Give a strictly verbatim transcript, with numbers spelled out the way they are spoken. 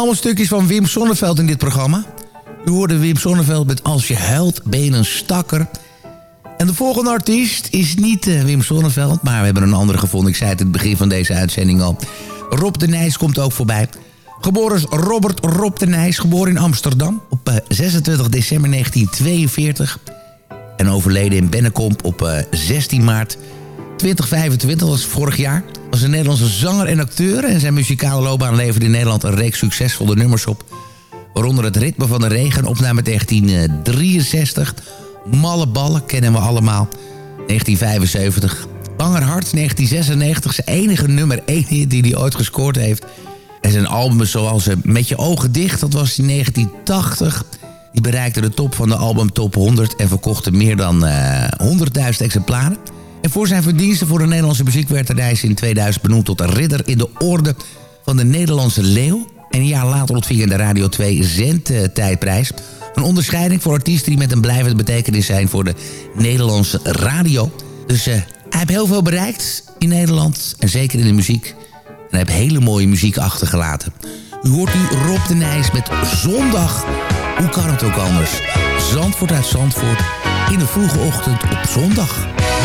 Allemaal stukjes van Wim Sonneveld in dit programma. U hoorde Wim Sonneveld met Als je huilt, ben je een stakker. En de volgende artiest is niet uh, Wim Sonneveld, maar we hebben een andere gevonden. Ik zei het in het begin van deze uitzending al. Rob de Nijs komt ook voorbij. Geboren is Robert Rob de Nijs, geboren in Amsterdam op uh, zesentwintig december negentien tweeënveertig. En overleden in Bennekom op uh, zestien maart tweeduizend vijfentwintig, dat was vorig jaar. Was een Nederlandse zanger en acteur en zijn muzikale loopbaan leverde in Nederland een reeks succesvolle nummers op. Waaronder Het ritme van de regen, opname uit negentien drieënzestig. Malle ballen, kennen we allemaal. negentien vijfenzeventig. Banger hart, negentien zesennegentig. Zijn enige nummer één hit die hij ooit gescoord heeft. En zijn albums zoals Met je ogen dicht, dat was in negentien tachtig. Die bereikte de top van de album Top honderd en verkochte meer dan uh, honderdduizend exemplaren. En voor zijn verdiensten voor de Nederlandse muziek werd hij in tweeduizend benoemd tot een ridder in de orde van de Nederlandse Leeuw. En een jaar later ontving hij de Radio twee zendtijdprijs. Een onderscheiding voor artiesten die met een blijvende betekenis zijn voor de Nederlandse radio. Dus uh, hij heeft heel veel bereikt in Nederland en zeker in de muziek. En hij heeft hele mooie muziek achtergelaten. U hoort nu Rob de Nijs met Zondag. Hoe kan het ook anders? Zandvoort uit Zandvoort in de vroege ochtend op zondag.